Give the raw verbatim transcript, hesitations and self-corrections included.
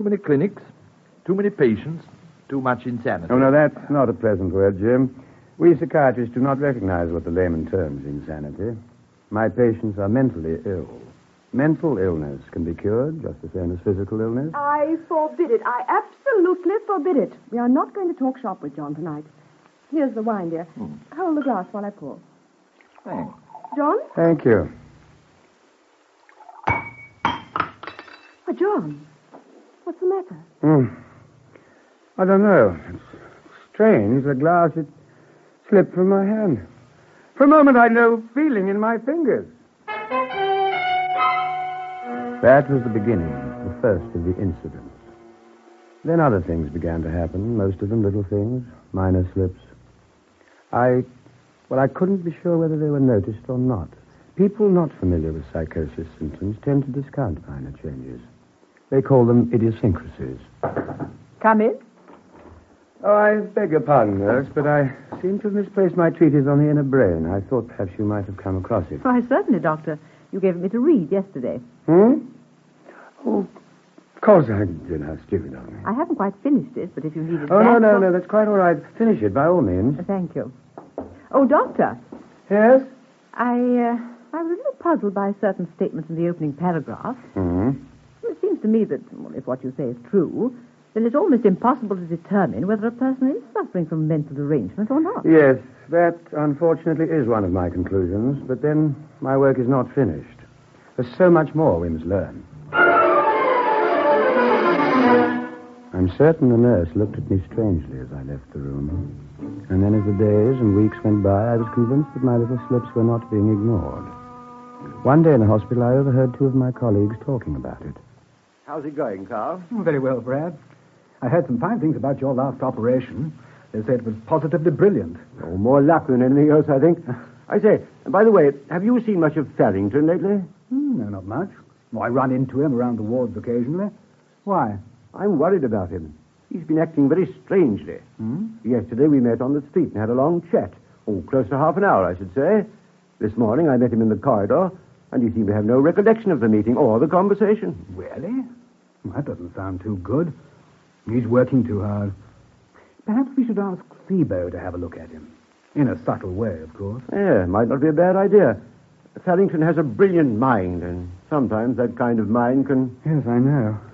Too many clinics, too many patients, too much insanity. Oh, no, that's not a pleasant word, Jim. We psychiatrists do not recognize what the layman terms insanity. My patients are mentally ill. Mental illness can be cured just the same as physical illness. I forbid it. I absolutely forbid it. We are not going to talk shop with John tonight. Here's the wine, dear. Hmm. Hold the glass while I pour. Thanks. John? Thank you. Oh, John. What's the matter? Hmm. I don't know. It's strange. The glass, it slipped from my hand. For a moment, I had no feeling in my fingers. That was the beginning, the first of the incidents. Then other things began to happen, most of them little things, minor slips. I, well, I couldn't be sure whether they were noticed or not. People not familiar with psychosis symptoms tend to discount minor changes. They call them idiosyncrasies. Come in. Oh, I beg your pardon, nurse, but I seem to have misplaced my treatise on the inner brain. I thought perhaps you might have come across it. Why, certainly, Doctor. You gave it me to read yesterday. Hmm? Oh, of course I did. How stupid of me. I haven't quite finished it, but if you need it Oh, back... no, no, or... no, that's quite all right. Finish it, by all means. Uh, thank you. Oh, Doctor. Yes? I, uh, I was a little puzzled by certain statements in the opening paragraph. Hmm? It seems to me that, well, if what you say is true, then it's almost impossible to determine whether a person is suffering from mental derangement or not. Yes, that unfortunately is one of my conclusions, but then my work is not finished. There's so much more we must learn. I'm certain the nurse looked at me strangely as I left the room. And then as the days and weeks went by, I was convinced that my little slips were not being ignored. One day in the hospital, I overheard two of my colleagues talking about it. How's it going, Carl? Oh, very well, Brad. I heard some fine things about your last operation. They said it was positively brilliant. Oh, more luck than anything else, I think. I say, by the way, have you seen much of Farrington lately? Hmm, no, not much. Well, I run into him around the wards occasionally. Why? I'm worried about him. He's been acting very strangely. Hmm? Yesterday we met on the street and had a long chat. Oh, close to half an hour, I should say. This morning I met him in the corridor, and he seemed to have no recollection of the meeting or the conversation. Really? Well, that doesn't sound too good. He's working too hard. Perhaps we should ask Thebo to have a look at him. In a subtle way, of course. Yeah, might not be a bad idea. Farrington has a brilliant mind, and sometimes that kind of mind can... Yes, I know.